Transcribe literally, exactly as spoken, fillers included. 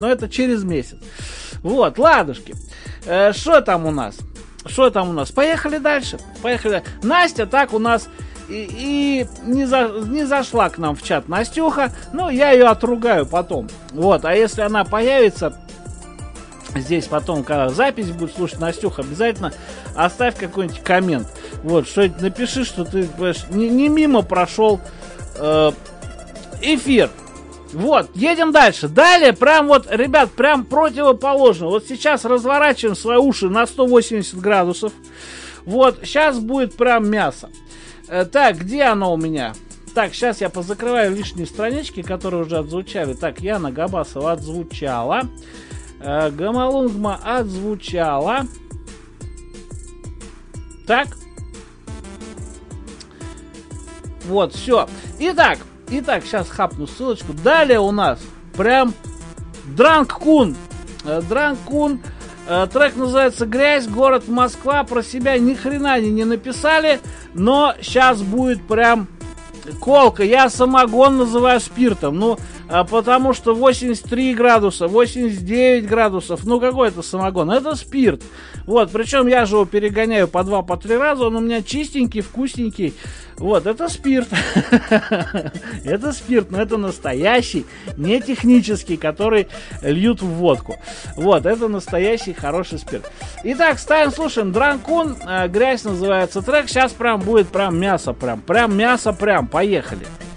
но это через месяц. Вот, ладушки. Что э, там у нас? Что там у нас? Поехали дальше. Поехали. Настя так у нас и, и не, за, не зашла к нам в чат. Настюха, ну, я ее отругаю потом. Вот, а если она появится здесь потом, когда запись будет слушать, Настюха, обязательно оставь какой-нибудь коммент. Вот, что напиши, что ты не, не мимо прошел э, эфир. Вот, едем дальше. Далее, прям вот, ребят, прям противоположно. Вот сейчас разворачиваем свои уши на сто восемьдесят градусов. Вот, сейчас будет прям мясо. Э, так, где оно у меня? Так, сейчас я позакрываю лишние странички, которые уже отзвучали. Так, Яна Габасова отзвучала. Э, Гамалунгма отзвучала. Так. Вот, все. Итак, итак, сейчас хапну ссылочку. Далее у нас прям Дранг-кун. Э, Дранг-кун. Э, трек называется «Грязь», город Москва. Про себя ни хрена они не написали. Но сейчас будет прям колка. Я самогон называю спиртом. Ну, а потому что восемьдесят три градуса, восемьдесят девять градусов. Ну, какой это самогон? Это спирт. Вот, причем я же его перегоняю по два, по три раза. Он у меня чистенький, вкусненький. Вот, это спирт. Это спирт, но это настоящий, не технический, который льют в водку. Вот, это настоящий хороший спирт. Итак, ставим, слушаем. Дранг-кун, «Грязь» называется трек. Сейчас прям будет прям мясо, прям, прям мясо, прям. Поехали.